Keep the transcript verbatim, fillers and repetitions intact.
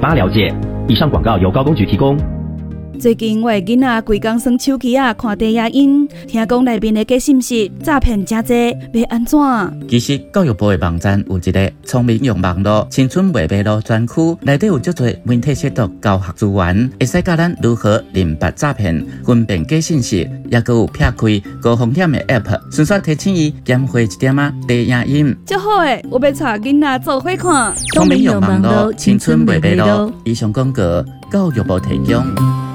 八了解。以上广告由高工局提供。 最近我的囡仔规工耍手机啊，看低影音，听讲内面的假信息、诈骗真多，要安怎？ 其实教育部的网站有一个聪明用网络青春未迷路专区，内底有足多媒体识读教学资源，会使教咱如何认别诈骗、分辨假信息，也佮有撇开高风险的 App， 顺续提醒伊减花一点啊低影音。 足好诶，我要带囡仔做伙看。 聪明用网络青春未迷路。以上广告教育部提供。